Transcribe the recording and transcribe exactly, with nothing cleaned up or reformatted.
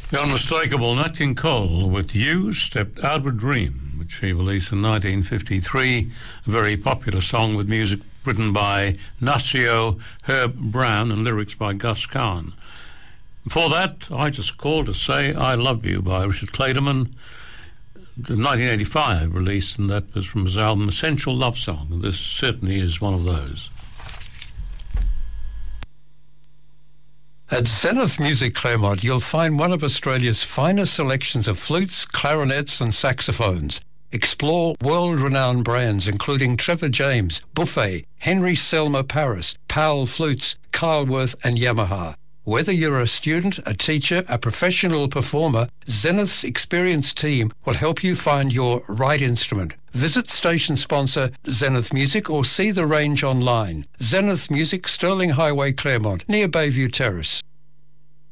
The unmistakable Nat King Cole with You Stepped Out of a Dream, which she released in nineteen fifty-three, a very popular song with music written by Nacio Herb Brown and lyrics by Gus Kahn. Before that, I Just Called to Say I Love You by Richard Clayderman, the nineteen eighty-five release, and that was from his album Essential Love Song, and this certainly is one of those. At Zenith Music Claremont, you'll find one of Australia's finest selections of flutes, clarinets and saxophones. Explore world-renowned brands including Trevor James, Buffet, Henry Selmer Paris, Powell Flutes, Kyleworth and Yamaha. Whether you're a student, a teacher, a professional performer, Zenith's experienced team will help you find your right instrument. Visit station sponsor Zenith Music or see the range online. Zenith Music, Sterling Highway, Claremont, near Bayview Terrace.